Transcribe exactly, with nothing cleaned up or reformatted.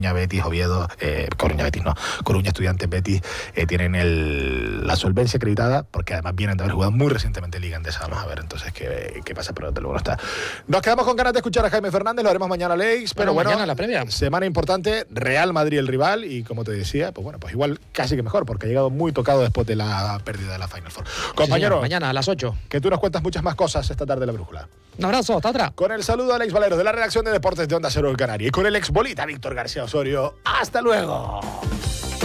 Betis, Oviedo, eh, Coruña Betis no, Coruña Estudiantes Betis eh, tienen el, la solvencia acreditada, porque además vienen de haber jugado muy recientemente Liga Endesa. Vamos a ver entonces qué, qué pasa, pero desde luego no está. Nos quedamos con ganas de escuchar a Jaime Fernández, lo haremos mañana, Alex, pero bueno, bueno mañana la previa. Semana importante, Real Madrid el rival, y como te decía, pues bueno, pues igual casi que mejor, porque ha llegado muy tocado después de la pérdida de la Final Four. Compañero, sí, mañana a las ocho. Que tú nos cuentas muchas más cosas esta tarde en La Brújula. Un abrazo, hasta otra. Con el saludo a Alex Valero de la redacción de Deportes de Onda Cero del Canaria y con el ex bolita Víctor García Osorio. ¡Hasta luego!